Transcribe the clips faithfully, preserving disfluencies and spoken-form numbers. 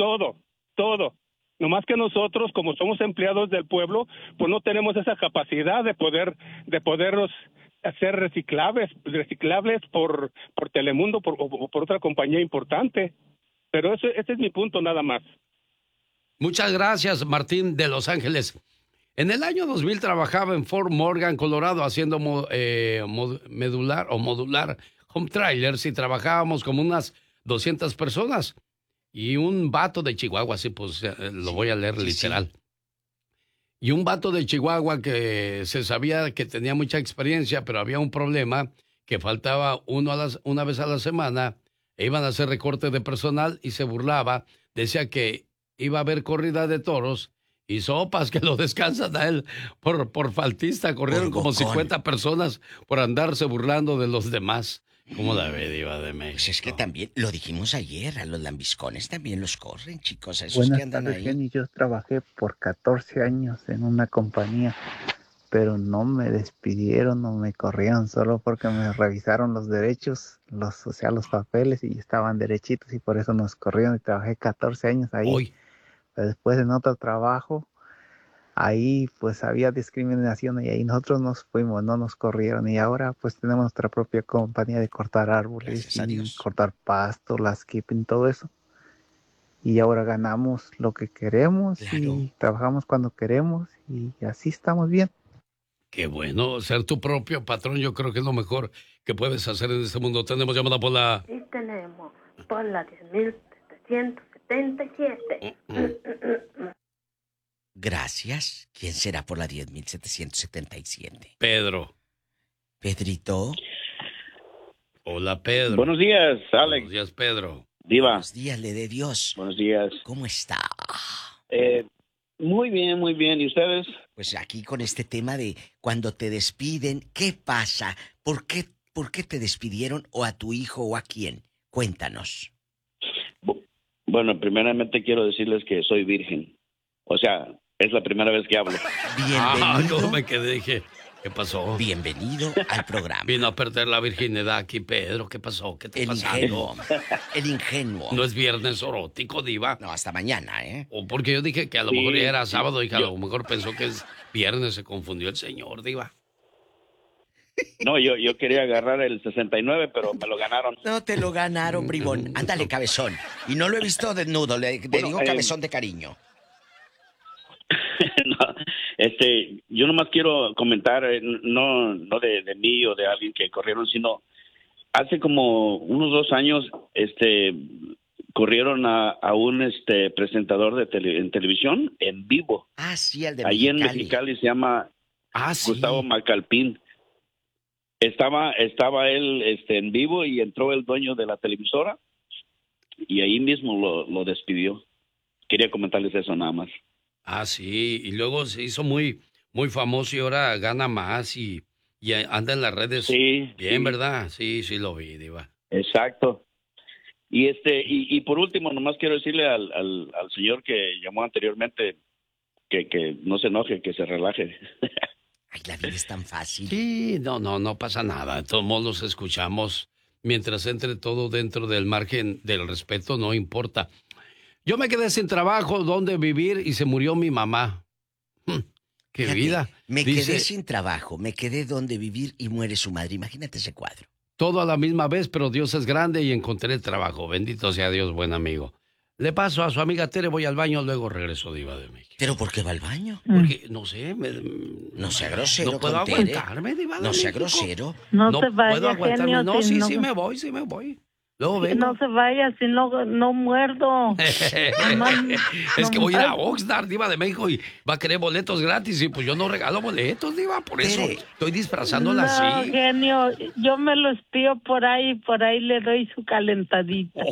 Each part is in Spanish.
todo, todo. Nomás que nosotros, como somos empleados del pueblo, pues no tenemos esa capacidad de poder, de podernos hacer reciclables, reciclables por, por Telemundo por, o por otra compañía importante. Pero ese, ese es mi punto nada más. Muchas gracias, Martín de Los Ángeles. En el año dos mil trabajaba en Fort Morgan, Colorado, haciendo mo, eh, mod, medular o modular home trailers, y trabajábamos como unas doscientas personas. Y un vato de Chihuahua, sí, pues eh, lo voy a leer sí, literal. Sí. Y un vato de Chihuahua que se sabía que tenía mucha experiencia, pero había un problema, que faltaba uno a las, una vez a la semana, e iban a hacer recorte de personal y se burlaba. Decía que iba a haber corrida de toros y sopas que lo descansan a él por, por faltista. Corrieron por como cincuenta personas por andarse burlando de los demás. ¿Cómo la ve, Diva de México? Pues es que también, lo dijimos ayer, a los lambiscones también los corren, chicos, a esos Buenas que andan tardes, ahí. Jenny. Yo trabajé por catorce años en una compañía, pero no me despidieron, no me corrieron, solo porque me revisaron los derechos, los, o sea, los papeles, y estaban derechitos, y por eso nos corrieron, y trabajé catorce años ahí. Hoy. Pero después en otro trabajo, ahí pues había discriminación, y ahí nosotros nos fuimos, no nos corrieron, y ahora pues tenemos nuestra propia compañía de cortar árboles y cortar pasto, landscaping, todo eso. Y ahora ganamos lo que queremos, claro, y trabajamos cuando queremos, y así estamos bien. Qué bueno, ser tu propio patrón, yo creo que es lo mejor que puedes hacer en este mundo. Tenemos llamada por la... Sí, tenemos por la diez mil setecientos setenta y siete. Uh-uh. Gracias. ¿Quién será por la diez mil setecientos setenta y siete? Pedro. Pedrito. Hola, Pedro. Buenos días, Alex. Buenos días, Pedro. Diva. Buenos días, le de Dios. Buenos días. ¿Cómo está? Eh, muy bien, muy bien. ¿Y ustedes? Pues aquí con este tema de cuando te despiden, ¿qué pasa? ¿Por qué, por qué te despidieron, o a tu hijo o a quién? Cuéntanos. Bueno, primeramente quiero decirles que soy virgen. O sea, es la primera vez que hablo. Bienvenido. Ah, ¿cómo me quedé? Dije, ¿qué pasó? Bienvenido al programa. Vino a perder la virginidad aquí, Pedro. ¿Qué pasó? ¿Qué te El pasó? ingenuo. El ingenuo. No es viernes erótico, Diva. No, hasta mañana, ¿eh? O porque yo dije que a lo Sí, mejor ya era sí, sábado y que a yo... lo mejor pensó que es viernes. Se confundió el señor, Diva. No, yo, yo quería agarrar el sesenta y nueve, pero me lo ganaron. No te lo ganaron, bribón. Ándale, cabezón. Y no lo he visto desnudo, le, le bueno, digo eh... cabezón de cariño. No, este, yo nomás quiero comentar, eh, no, no de, de mí o de alguien que corrieron, sino hace como unos dos años, este, corrieron a, a un este presentador de tele, en televisión en vivo. Ah, sí, el de Allí Mexicali. en Mexicali se llama ah, sí. Gustavo Macalpín. Estaba, estaba él este, en vivo y entró el dueño de la televisora y ahí mismo lo, lo despidió. Quería comentarles eso nada más. Ah, sí, y luego se hizo muy, muy famoso y ahora gana más y, y anda en las redes. Sí. Bien, sí. ¿verdad? Sí, sí lo vi, Diva. Exacto. Y este, y, y por último, nomás quiero decirle al, al, al señor que llamó anteriormente que, que no se enoje, que se relaje. Ay, la vida es tan fácil. Sí, no, no, no pasa nada. De todos modos los escuchamos. Mientras entre todo dentro del margen del respeto, no importa. Yo me quedé sin trabajo, dónde vivir, y se murió mi mamá. ¡Qué Fíjate, vida! Me Dice, quedé sin trabajo, me quedé donde vivir y muere su madre. Imagínate ese cuadro. todo a la misma vez, pero Dios es grande y encontré el trabajo. Bendito sea Dios, buen amigo. Le paso a su amiga Tere, voy al baño, luego regreso, Diva de México. ¿Pero por qué va al baño? Porque, no sé, me, No sea grosero, no puedo con Tere. aguantarme, Diva de No sea México. grosero. No, No se vaya, puedo aguantarme. genio, No, si sí, no... sí me voy, sí me voy. Luego vengo. No se vaya, si no, no muerdo. Nomás, es que voy a ir a nomás. Oxnard, Diva de México, y va a querer boletos gratis, y pues yo no regalo boletos, Diva, por eso Tere. estoy disfrazándola No, así. genio, yo me lo espío por ahí, por ahí le doy su calentadita.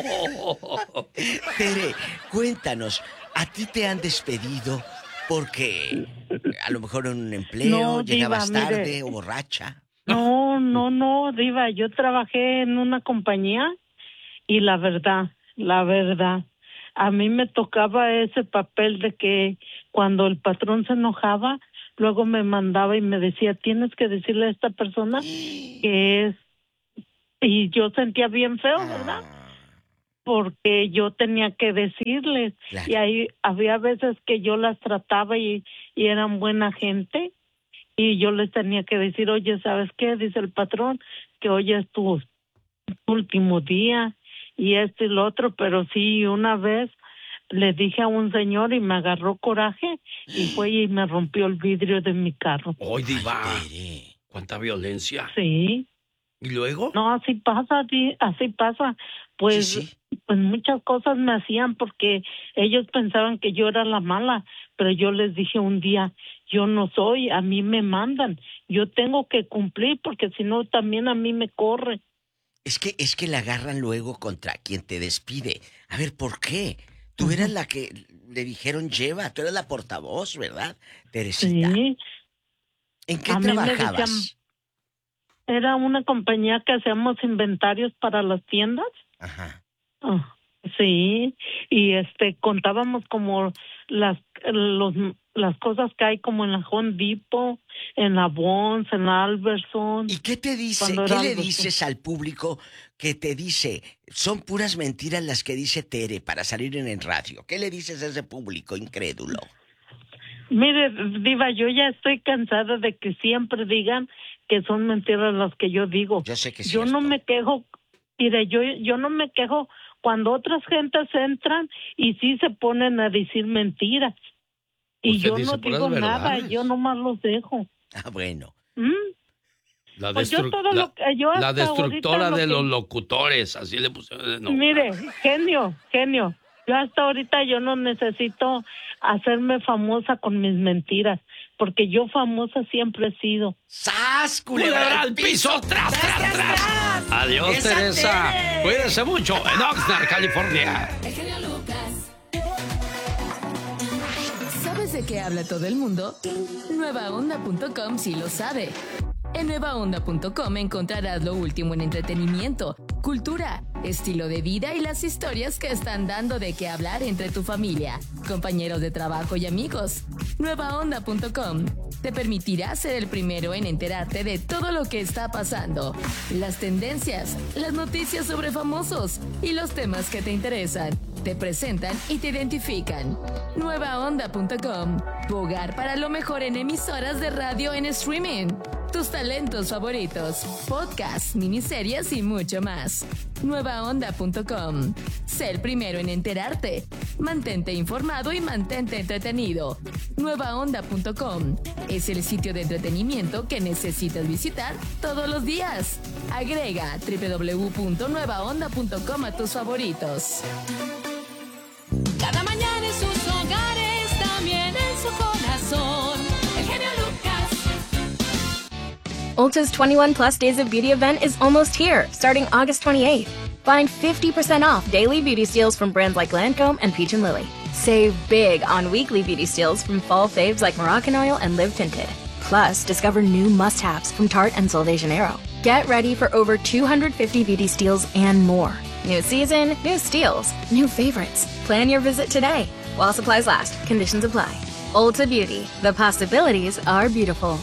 Tere, cuéntanos, ¿a ti te han despedido porque a lo mejor en un empleo, No, llegabas Diva, tarde mire. o borracha? No, no, no, Diva, yo trabajé en una compañía y la verdad, la verdad, a mí me tocaba ese papel de que cuando el patrón se enojaba, luego me mandaba y me decía, tienes que decirle a esta persona que es... Y yo sentía bien feo, ¿verdad? porque yo tenía que decirles. Claro. Y ahí había veces que yo las trataba y, y eran buena gente, y yo les tenía que decir, oye, ¿sabes qué? Dice el patrón que hoy es tu último día y esto y lo otro, pero sí, una vez le dije a un señor y me agarró coraje y fue y me rompió el vidrio de mi carro. ¡Ay, diva! ¿Cuánta violencia? Sí. ¿Y luego? No, así pasa, así pasa. Pues, sí, sí. pues muchas cosas me hacían porque ellos pensaban que yo era la mala, pero yo les dije un día, yo no soy, a mí me mandan, yo tengo que cumplir porque si no también a mí me corre. Es que, es que la agarran luego contra quien te despide. A ver, ¿por qué? Tú eras la que le dijeron lleva, tú eras la portavoz, ¿verdad, Teresita? Sí. ¿En qué a trabajabas? Decían, era una compañía que hacíamos inventarios para las tiendas. Ajá. Oh, sí, y este contábamos como las los las cosas que hay como en la Home Depot, en la Bonds, en la Albertson. ¿Y qué te dice? ¿Qué le dices al público que te dice, son puras mentiras las que dice Tere para salir en el radio? ¿Qué le dices a ese público incrédulo? Mire, Diva, yo ya estoy cansada de que siempre digan que son mentiras las que yo digo. Yo sé que es Yo cierto. no me quejo, mire, yo, yo no me quejo cuando otras gentes entran y sí se ponen a decir mentiras. Y yo no digo nada, yo nomás los dejo. Ah, bueno. ¿Mm? La, pues destru- yo todo la, lo que, yo la destructora lo de que... los locutores, así le pusieron. No, Mire, genio, genio. Yo hasta ahorita yo no necesito hacerme famosa con mis mentiras, porque yo famosa siempre he sido. ¡Sas, culebra al piso! ¡Tras, tras, tras! tras. Adiós, ¡esa Teresa! Tere! Cuídense mucho en Oxnard, California. ¿Sabes de qué habla todo el mundo? nueva onda punto com sí lo sabe. En nueva onda punto com encontrarás lo último en entretenimiento, cultura, estilo de vida y las historias que están dando de qué hablar entre tu familia, compañeros de trabajo y amigos. nueva onda punto com te permitirá ser el primero en enterarte de todo lo que está pasando, las tendencias, las noticias sobre famosos y los temas que te interesan. Te presentan y te identifican. nueva onda punto com, tu hogar para lo mejor en emisoras de radio en streaming. Tus talentos favoritos, podcasts, miniseries y mucho más. nueva onda punto com. Sé el primero en enterarte. Mantente informado y mantente entretenido. nueva onda punto com es el sitio de entretenimiento que necesitas visitar todos los días. Agrega doble u doble u doble u punto nueva onda punto com a tus favoritos. Cada mañana en sus hogares, también en su corazón. El genio Lucas. Ulta's twenty-one plus Days of Beauty event is almost here, starting August twenty-eighth. Find fifty percent off daily beauty steals from brands like Lancome and Peach and Lily. Save big on weekly beauty steals from fall faves like Moroccan Oil and Live Tinted. Plus, discover new must-haves from Tarte and Sol de Janeiro. Get ready for over two hundred fifty beauty steals and more. New season, new steals, new favorites. Plan your visit today. While supplies last, conditions apply. Ulta Beauty, the possibilities are beautiful.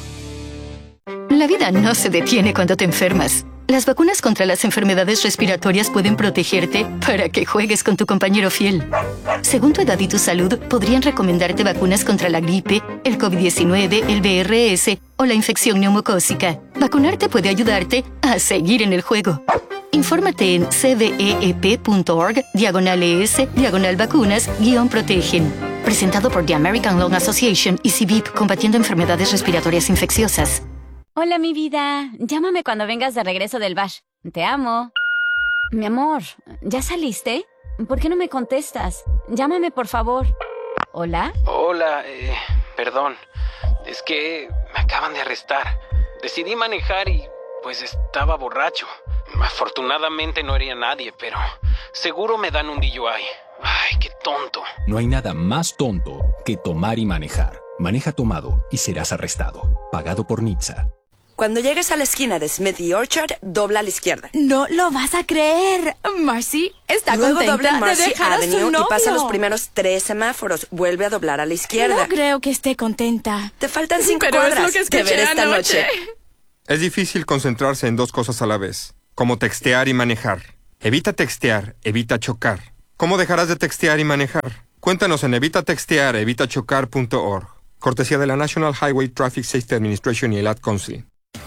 La vida no se detiene cuando te enfermas. Las vacunas contra las enfermedades respiratorias pueden protegerte para que juegues con tu compañero fiel. Según tu edad y tu salud, podrían recomendarte vacunas contra la gripe, el covid diecinueve, el V R S o la infección neumocócica. Vacunarte puede ayudarte a seguir en el juego. Infórmate en cveep.org, diagonal ES, diagonal vacunas, guión protegen. Presentado por The American Lung Association y C B I P, combatiendo enfermedades respiratorias infecciosas. Hola, mi vida. Llámame cuando vengas de regreso del bash. Te amo. Mi amor, ¿ya saliste? ¿Por qué no me contestas? Llámame, por favor. ¿Hola? Hola, eh, perdón. Es que me acaban de arrestar. Decidí manejar y, pues, estaba borracho. Afortunadamente no hería a nadie, pero seguro me dan un D U I. Ay, qué tonto. No hay nada más tonto que tomar y manejar. Maneja tomado y serás arrestado. Pagado por N H T S A. Cuando llegues a la esquina de Smith y Orchard, dobla a la izquierda. No lo vas a creer. Marcy está Luego contenta dobla en Marcy de dejar Avenue a su novio. y pasa los primeros tres semáforos. Vuelve a doblar a la izquierda. No creo que esté contenta. Te faltan cinco Pero cuadras. es lo que escuché Te veré esta anoche. noche. Es difícil concentrarse en dos cosas a la vez, como textear y manejar. Evita textear, evita chocar. ¿Cómo dejarás de textear y manejar? Cuéntanos en evita textear, evita chocar punto org. Cortesía de la National Highway Traffic Safety Administration y el Ad Council.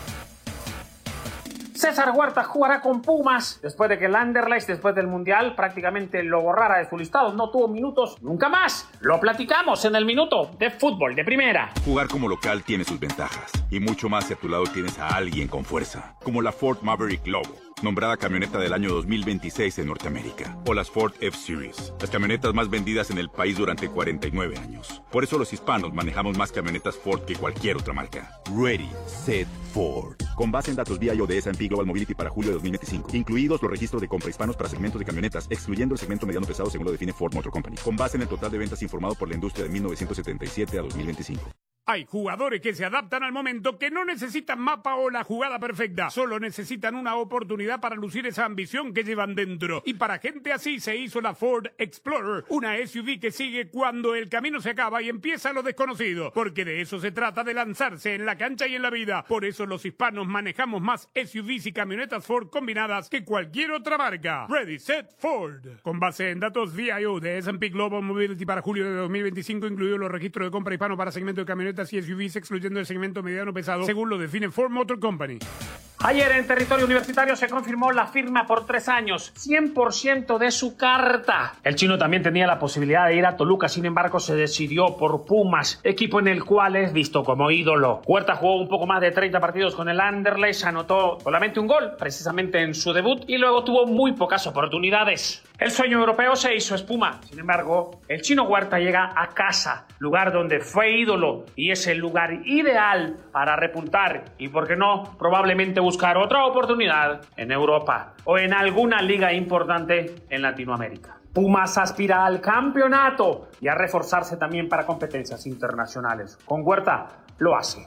César Huerta jugará con Pumas después de que el Anderlecht, después del Mundial, prácticamente lo borrara de su listado. No tuvo minutos nunca más. Lo platicamos en el Minuto de Fútbol de Primera. Jugar como local tiene sus ventajas y mucho más si a tu lado tienes a alguien con fuerza, como la Ford Maverick Lobo, nombrada camioneta del año dos mil veintiséis en Norteamérica, o las Ford F-Series, las camionetas más vendidas en el país durante cuarenta y nueve años. Por eso los hispanos manejamos más camionetas Ford que cualquier otra marca. Ready, Set, Ford. Con base en datos V I O de S and P Global Mobility para julio de dos mil veinticinco, incluidos los registros de compra hispanos para segmentos de camionetas, excluyendo el segmento mediano pesado según lo define Ford Motor Company, con base en el total de ventas informado por la industria de mil novecientos setenta y siete a dos mil veinticinco. Hay jugadores que se adaptan al momento, que no necesitan mapa o la jugada perfecta, solo necesitan una oportunidad para lucir esa ambición que llevan dentro. Y para gente así se hizo la Ford Explorer, una S U V que sigue cuando el camino se acaba y empieza lo desconocido, porque de eso se trata, de lanzarse en la cancha y en la vida. Por eso los hispanos manejamos más S U Vs y camionetas Ford combinadas que cualquier otra marca. Ready, Set, Ford. Con base en datos V I O de S and P Global Mobility para julio de dos mil veinticinco, incluidos los registros de compra hispano para segmento de camionetas y S U Vs, excluyendo el segmento mediano pesado, según lo define Ford Motor Company. Ayer en territorio universitario se confirmó la firma por tres años, cien por ciento de su carta. El chino también tenía la posibilidad de ir a Toluca, sin embargo se decidió por Pumas, equipo en el cual es visto como ídolo. Huerta jugó un poco más de treinta partidos con el Anderlecht, anotó solamente un gol, precisamente en su debut, y luego tuvo muy pocas oportunidades. El sueño europeo se hizo espuma. Sin embargo, el chino Huerta llega a casa, lugar donde fue ídolo y es el lugar ideal para repuntar y, por qué no, probablemente buscar otra oportunidad en Europa o en alguna liga importante en Latinoamérica. Pumas aspira al campeonato y a reforzarse también para competencias internacionales. Con Huerta lo hace.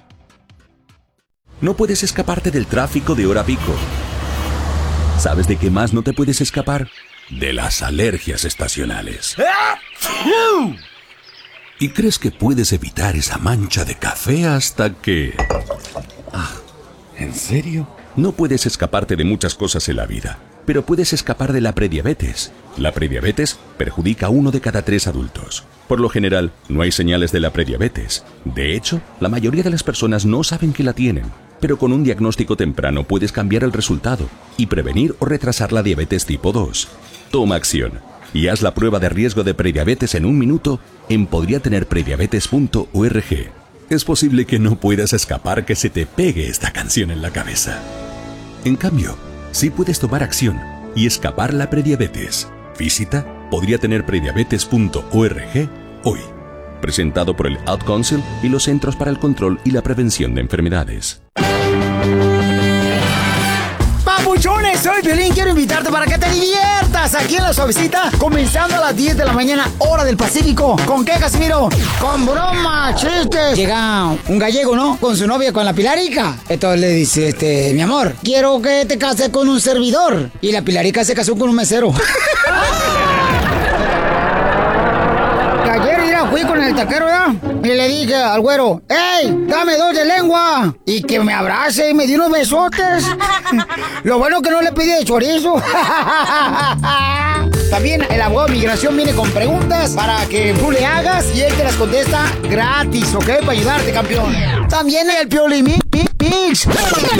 No puedes escaparte del tráfico de hora pico. ¿Sabes de qué más no te puedes escapar? De las alergias estacionales. Y crees que puedes evitar esa mancha de café hasta que... Ah, ¿en serio? No puedes escaparte de muchas cosas en la vida, pero puedes escapar de la prediabetes. La prediabetes perjudica a uno de cada tres adultos. Por lo general, no hay señales de la prediabetes. De hecho, la mayoría de las personas no saben que la tienen. Pero con un diagnóstico temprano puedes cambiar el resultado y prevenir o retrasar la diabetes tipo dos. Toma acción y haz la prueba de riesgo de prediabetes en un minuto en podría tener prediabetes punto org. Es posible que no puedas escapar que se te pegue esta canción en la cabeza. En cambio, sí puedes tomar acción y escapar la prediabetes. Visita podría tener prediabetes punto org hoy. Presentado por el Ad Council y los Centros para el Control y la Prevención de Enfermedades. Papuchones, soy Piolín, quiero invitarte para que te diviertas aquí en La Suavecita, comenzando a las diez de la mañana, hora del Pacífico. ¿Con qué, Casimiro? Con broma, chistes. Llega un gallego, ¿no? Con su novia, con la Pilarica. Entonces le dice, este, mi amor, quiero que te cases con un servidor. Y la Pilarica se casó con un mesero. Ayer mira, fui con el taquero, ¿verdad? Y le dije al güero, ¡ey, dame dos de lengua! Y que me abrace y me dio unos besotes. Lo bueno que no le pedí de chorizo. También el abogado de migración viene con preguntas para que tú le hagas y él te las contesta gratis, ¿ok? Para ayudarte, campeón. También el Piolín Mix.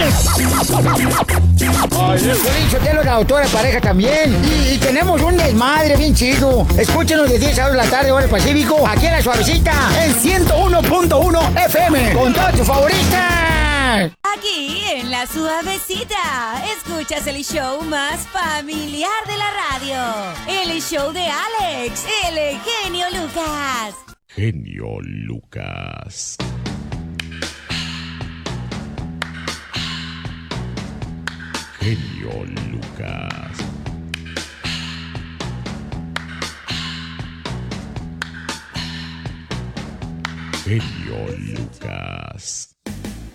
Yo la autora de pareja también. Y, y tenemos un desmadre bien chido. Escúchenos de diez a dos de la tarde, hora del Pacífico, aquí en La Suavecita, en ciento uno punto uno F M, con todas tus favoritas. Aquí en La Suavecita, escuchas el show más familiar de la radio. El show de Alex, el genio Lucas. Genio Lucas. Genio Lucas. Genio Lucas.